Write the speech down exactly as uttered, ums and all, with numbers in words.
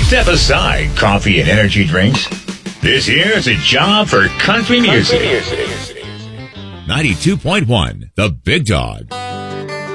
Step aside coffee and energy drinks. This here's a job for country music. ninety-two point one, The Big Dog.